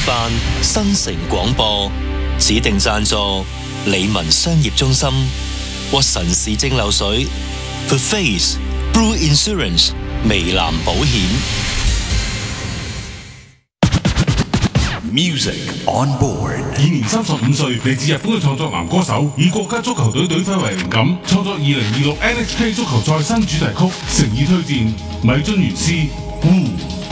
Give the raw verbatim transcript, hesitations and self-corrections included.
辦新城廣播，指定贊助理文商業中心、屈臣氏蒸餾水、The Face、Blue Insurance、微藍保險。 Music on board。 現年三十五歲，嚟自日本嘅創作男歌手，以國家足球隊隊徽為靈感，創作二零二六 N H K 足球賽新主題曲，誠意推薦米津玄師《烏》。